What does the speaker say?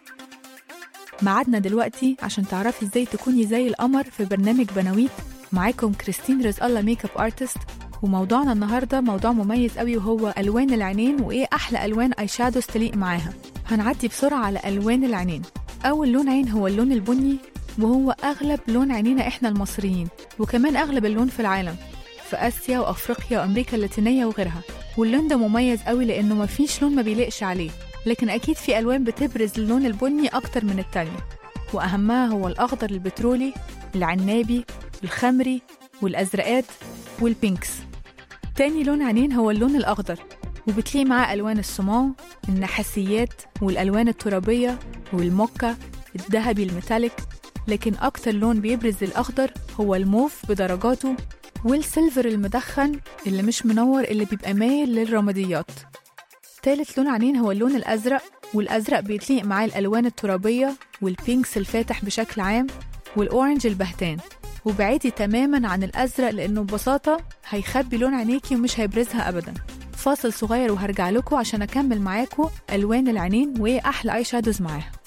معادنا دلوقتي عشان تعرفي ازاي تكوني زي القمر في برنامج بنويت. معاكم كريستين رزق الله ميك اب ارتست، وموضوعنا النهارده موضوع مميز قوي وهو الوان العينين وايه احلى الوان اي شادوز تليق معاها. هنعدي بسرعه على الوان العينين. اول لون عين هو اللون البني، وهو اغلب لون عينينا احنا المصريين، وكمان اغلب اللون في العالم في اسيا وافريقيا وامريكا اللاتينيه وغيرها. واللون ده مميز قوي لانه مفيش لون ما بيليقش عليه، لكن اكيد في الوان بتبرز اللون البني اكتر من التانية، واهمها هو الاخضر البترولي، العنابي، الخمري، والازرقات والبينكس. تاني لون عينين هو اللون الاخضر، وبتليق معاه الوان الصمام، النحاسيات، والالوان الترابيه والموكا، الذهبي الميتاليك. لكن اكتر لون بيبرز الاخضر هو الموف بدرجاته، والسيلفر المدخن اللي مش منور اللي بيبقى مايل للرماديات. تالت لون عينين هو اللون الازرق، والازرق بيتليق معاه الالوان الترابيه والبينكس الفاتح بشكل عام، والاورنج البهتان. وبعيدي تماما عن الازرق لانه ببساطه هيخبي لون عينيكي ومش هيبرزها ابدا. فاصل صغير وهرجع لكم عشان اكمل معاكم الوان العينين وايه احلى اي شادوز معاها.